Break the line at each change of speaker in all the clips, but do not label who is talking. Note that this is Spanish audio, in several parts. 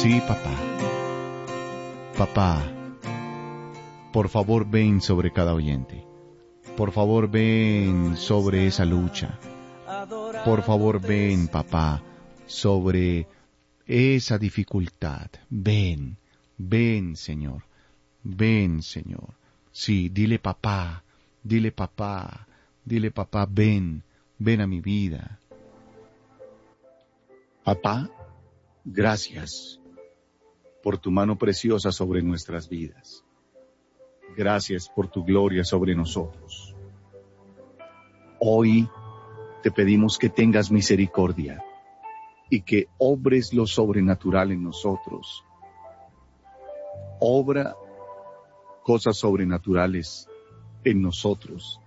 Sí, papá. Papá, por favor ven sobre cada oyente. Por favor ven sobre esa lucha. Por favor ven, papá, sobre esa dificultad. Ven, ven, Señor. Ven, Señor. Sí, dile papá, dile papá, dile papá, ven, ven a mi vida.
Papá, gracias por tu mano preciosa sobre nuestras vidas. Gracias por tu gloria sobre nosotros. Hoy te pedimos que tengas misericordia y que obres lo sobrenatural en nosotros. Obra cosas sobrenaturales en nosotros.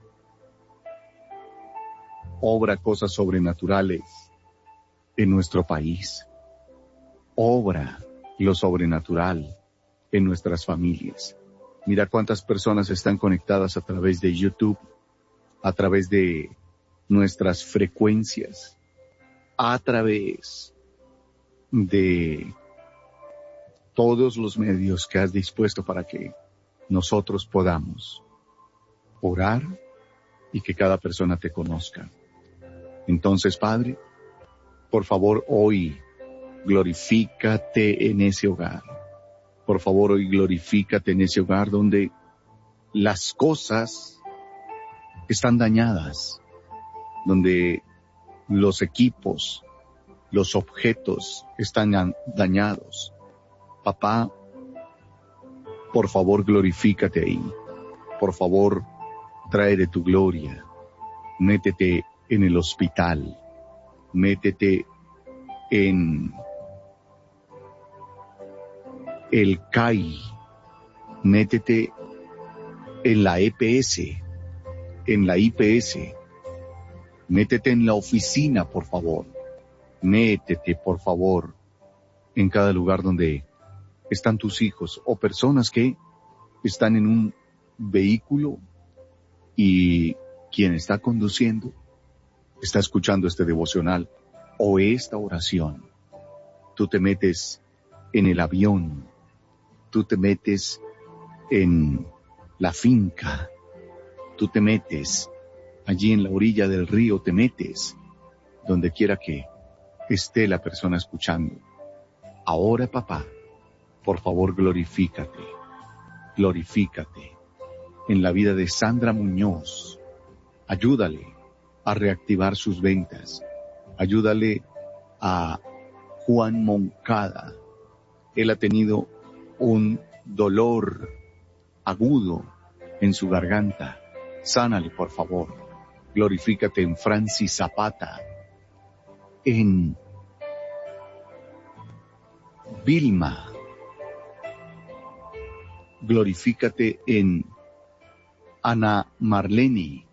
Obra cosas sobrenaturales en nuestro país. Obra lo sobrenatural en nuestras familias. Mira cuántas personas están conectadas a través de YouTube, a través de nuestras frecuencias, a través de todos los medios que has dispuesto para que nosotros podamos orar y que cada persona te conozca. Entonces, Padre, por favor, hoy glorifícate en ese hogar. Por favor, hoy glorifícate en ese hogar donde las cosas están dañadas, donde los equipos, los objetos están dañados. Papá, por favor, glorifícate ahí. Por favor, trae de tu gloria. Métete en el hospital. Métete en el CAI. Métete en la EPS, en la IPS. Métete en la oficina, por favor. Métete, por favor, en cada lugar donde están tus hijos o personas que están en un vehículo y quien está conduciendo está escuchando este devocional o esta oración. Tú te metes en el avión, tú te metes en la finca, tú te metes allí en la orilla del río, te metes donde quiera que esté la persona escuchando. Ahora, papá, por favor, glorifícate en la vida de Sandra Muñoz. Ayúdale a reactivar sus ventas. Ayúdale a Juan Moncada. Él ha tenido un dolor agudo en su garganta. Sánale, por favor. Glorifícate en Francis Zapata, en Vilma. Glorifícate en Ana Marleni.